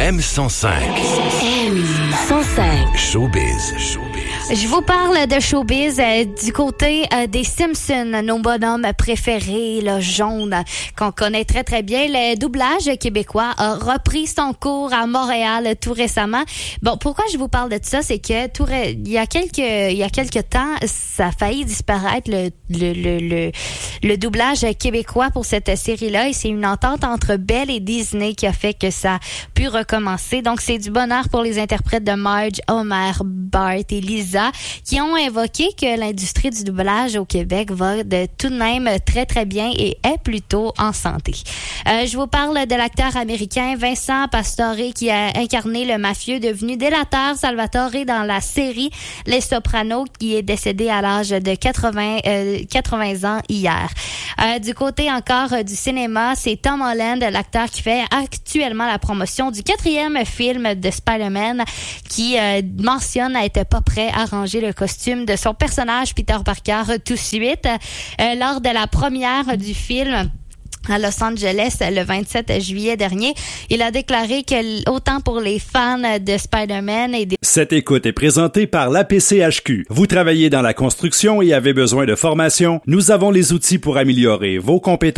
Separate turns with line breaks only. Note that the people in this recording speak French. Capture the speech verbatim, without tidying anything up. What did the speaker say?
M cent cinq.
M cent cinq.
Showbiz. Showbiz.
Je vous parle de showbiz euh, du côté euh, des Simpsons, nos bonhommes préférés, le jaune, qu'on connaît très très bien. Le doublage québécois a repris son cours à Montréal tout récemment. Bon, pourquoi je vous parle de ça, c'est que tout ré... il y a quelques il y a quelques temps, ça a failli disparaître le le le le, le doublage québécois pour cette série-là, et c'est une entente entre Bell et Disney qui a fait que ça a pu recommencer. Donc c'est du bonheur pour les interprètes de Marge, Homer, Bart et Lisa, qui ont invoqué que l'industrie du doublage au Québec va de tout de même très très bien et est plutôt en santé. Euh, je vous parle de l'acteur américain Vincent Pastore, qui a incarné le mafieux devenu délateur Salvatore dans la série Les Sopranos, qui est décédé à l'âge de quatre-vingts, euh, quatre-vingts ans hier. Euh, du côté encore euh, du cinéma, c'est Tom Holland, l'acteur qui fait actuellement la promotion du quatrième film de Spider-Man, qui euh, mentionne être pas prêt à ranger le costume de son personnage Peter Parker tout de suite. Euh, lors de la première du film à Los Angeles le vingt-sept juillet dernier, il a déclaré que autant pour les fans de Spider-Man et des...
Cette écoute est présentée par l'A P C H Q. Vous travaillez dans la construction et avez besoin de formation? Nous avons les outils pour améliorer vos compétences